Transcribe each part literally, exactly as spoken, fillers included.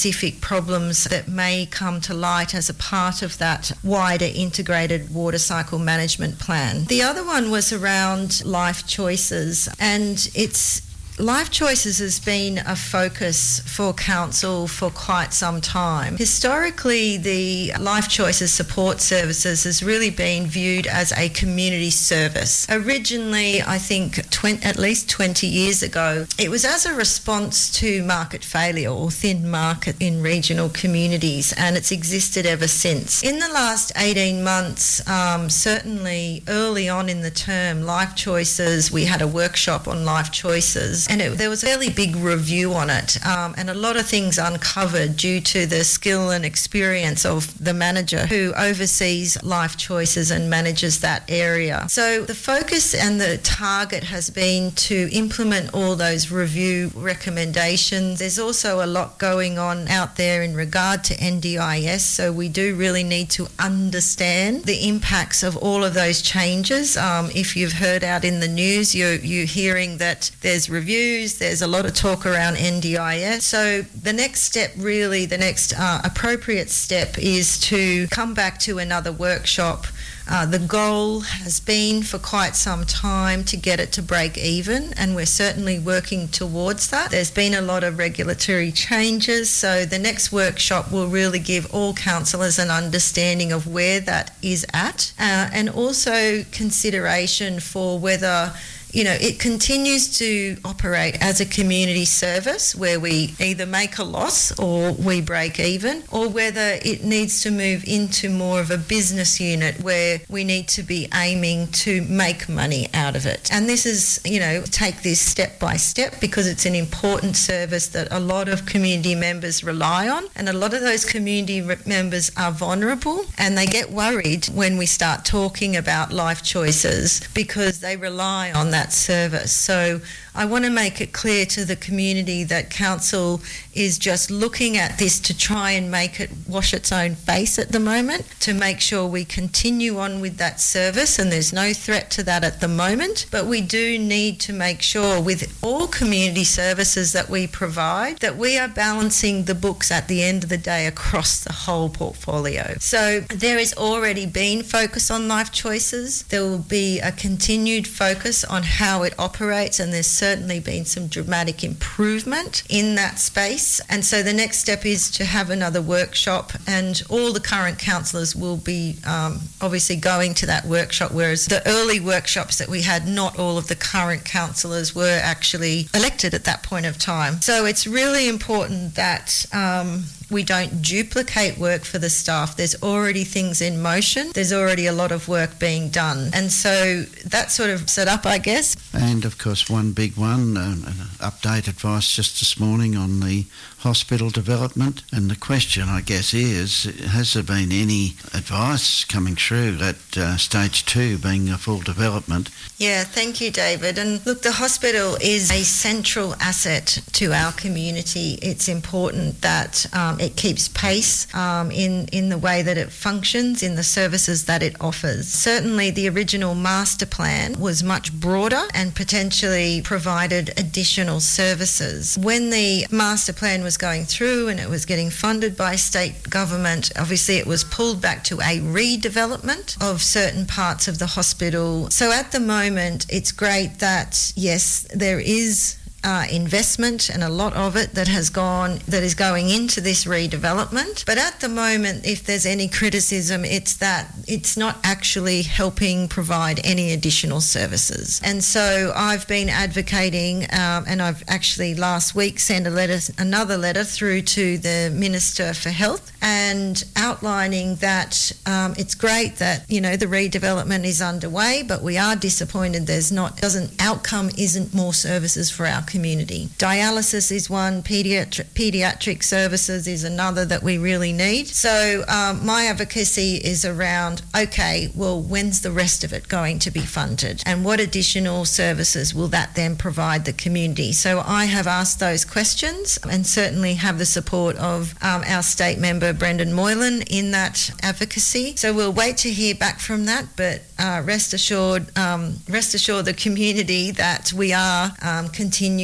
specific problems that may come to light as a part of that wider integrated water cycle management plan. The other one was around life choices, and it's Life Choices has been a focus for Council for quite some time. Historically, the Life Choices support services has really been viewed as a community service. Originally, I think twenty, at least twenty years ago, it was as a response to market failure or thin market in regional communities, and it's existed ever since. In the last eighteen months, um, certainly early on in the term, Life Choices, we had a workshop on Life Choices, and it, there was a fairly big review on it, um, and a lot of things uncovered due to the skill and experience of the manager who oversees Life Choices and manages that area. So the focus and the target has been to implement all those review recommendations. There's also a lot going on out there in regard to N D I S, so we do really need to understand the impacts of all of those changes. Um, if you've heard out in the news, you're, you're hearing that there's reviews, there's a lot of talk around N D I S. So the next step, really, the next uh, appropriate step is to come back to another workshop. Uh, the goal has been for quite some time to get it to break even, and we're certainly working towards that. There's been a lot of regulatory changes, so the next workshop will really give all councillors an understanding of where that is at, uh, and also consideration for whether you know, it continues to operate as a community service where we either make a loss or we break even, or whether it needs to move into more of a business unit where we need to be aiming to make money out of it. And this is, you know, take this step by step because it's an important service that a lot of community members rely on, and a lot of those community re- members are vulnerable and they get worried when we start talking about Life Choices because they rely on that service. So I want to make it clear to the community that Council is just looking at this to try and make it wash its own face at the moment, to make sure we continue on with that service, and there's no threat to that at the moment. But we do need to make sure with all community services that we provide that we are balancing the books at the end of the day across the whole portfolio. So there has already been focus on Life Choices. There will be a continued focus on how it operates, and there's certainly been some dramatic improvement in that space. And so the next step is to have another workshop, and all the current councillors will be um, obviously going to that workshop, whereas the early workshops that we had, not all of the current councillors were actually elected at that point of time. So it's really important that um, we don't duplicate work for the staff. There's already things in motion. There's already a lot of work being done. And so that sort of set up, I guess. And of course, one big one, uh, update advice just this morning on the hospital development. And the question, I guess, is, has there been any advice coming through at uh, stage two being a full development? Yeah, thank you, David. And look, the hospital is a central asset to our community. It's important that um, it keeps pace um, in, in the way that it functions, in the services that it offers. Certainly the original master plan was much broader and potentially provided additional services. When the master plan was going through and it was getting funded by state government, obviously it was pulled back to a redevelopment of certain parts of the hospital. So at the moment, it's great that, yes, there is Uh, investment, and a lot of it that has gone, that is going into this redevelopment. But at the moment, if there's any criticism, it's that it's not actually helping provide any additional services. And so I've been advocating, um, and I've actually last week sent a letter, another letter through to the Minister for Health, and outlining that um, it's great that, you know, the redevelopment is underway, but we are disappointed there's not, doesn't, outcome isn't more services for our community. Dialysis is one, pediatric, pediatric services is another that we really need. So um, my advocacy is around, okay, well, when's the rest of it going to be funded? And what additional services will that then provide the community? So I have asked those questions and certainly have the support of um, our state member, Brendan Moylan, in that advocacy. So we'll wait to hear back from that, but uh, rest assured, um, rest assured the community that we are um, continuing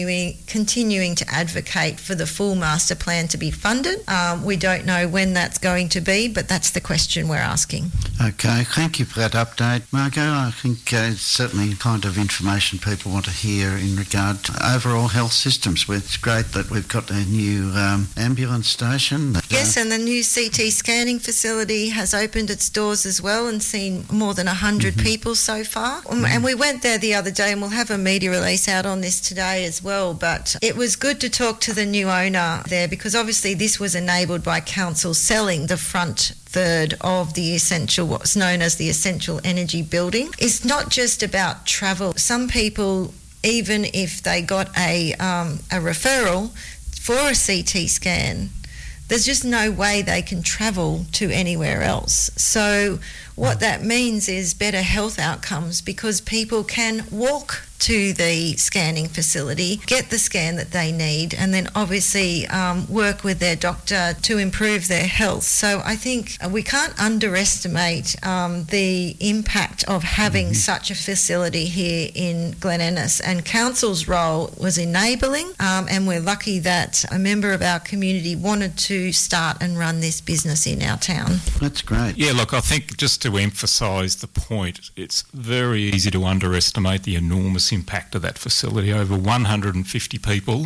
continuing continuing to advocate for the full master plan to be funded. Um, we don't know when that's going to be, but that's the question we're asking. Okay, thank you for that update, Margot. I think uh, it's certainly the kind of information people want to hear in regard to overall health systems. It's great that we've got a new um, ambulance station. That, yes, uh, and the new C T scanning facility has opened its doors as well and seen more than one hundred mm-hmm. people so far. Um, and we went there the other day, and we'll have a media release out on this today as well. But it was good to talk to the new owner there, because obviously this was enabled by council selling the front third of the essential, what's known as the essential energy building. It's not just about travel. Some people, even if they got a um, a referral for a C T scan, there's just no way they can travel to anywhere else. So what that means is better health outcomes, because people can walk to the scanning facility, get the scan that they need, and then obviously um, work with their doctor to improve their health. So I think we can't underestimate um, the impact of having mm-hmm. such a facility here in Glen Innes. And Council's role was enabling, um, and we're lucky that a member of our community wanted to start and run this business in our town. That's great. Yeah, look, I think just to emphasise the point, it's very easy to underestimate the enormous impact of that facility. Over one hundred fifty people,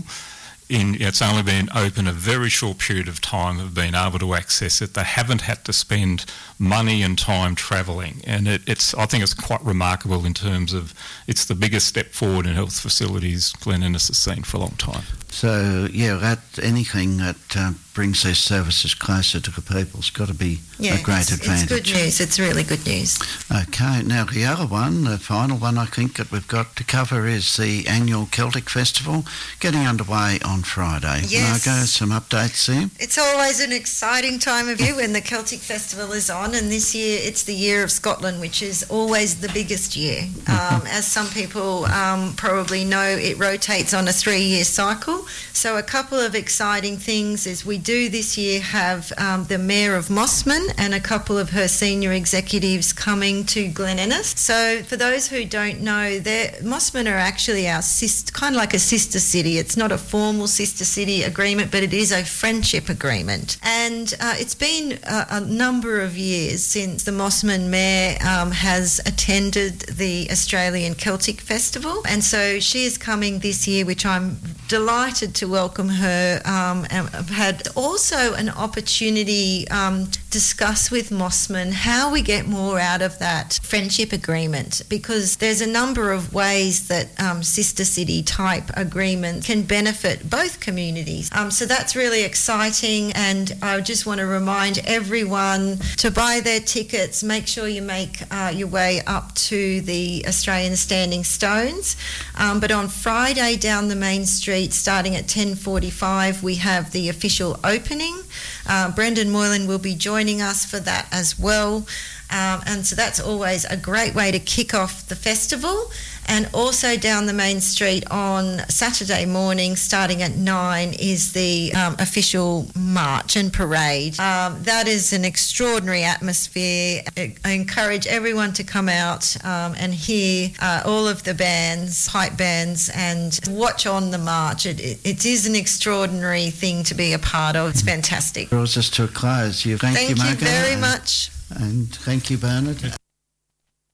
in it's only been open a very short period of time, have been able to access it. They haven't had to spend money and time travelling, and it, it's I think it's quite remarkable in terms of it's the biggest step forward in health facilities Glen Innes has seen for a long time. So, yeah, that anything that uh, brings these services closer to the people's got to be yeah, a great it's, advantage. It's good news. It's really good news. Okay, now the other one, the final one I think that we've got to cover is the annual Celtic Festival getting underway on Friday. Yes. Margot, some updates there? It's always an exciting time of year when the Celtic Festival is on, and this year it's the Year of Scotland, which is always the biggest year. Um, as some people um, probably know, it rotates on a three-year cycle. So a couple of exciting things is we do this year have um, the Mayor of Mossman and a couple of her senior executives coming to Glen Innes. So for those who don't know, Mossman are actually our sister, kind of like a sister city. It's not a formal sister city agreement, but it is a friendship agreement. And uh, it's been a, a number of years since the Mossman Mayor um, has attended the Australian Celtic Festival. And so she is coming this year, which I'm delighted to welcome her. Um, and I've had also an opportunity um, to discuss with Mossman how we get more out of that friendship agreement, because there's a number of ways that um, sister city type agreements can benefit both communities. Um, so that's really exciting, and I just want to remind everyone to buy their tickets. Make sure you make uh, your way up to the Australian Standing Stones. Um, but on Friday down the main street, starting at ten forty-five, we have the official opening. Uh, Brendan Moylan will be joining us for that as well. Um, and so that's always a great way to kick off the festival. And also down the main street on Saturday morning, starting at nine, is the um, official march and parade. Um, that is an extraordinary atmosphere. I encourage everyone to come out um, and hear uh, all of the bands, pipe bands, and watch on the march. It, it, it is an extraordinary thing to be a part of. It's fantastic. Draws us to a close. You, thank, thank you, Margot. Thank you very much. And thank you, Bernard.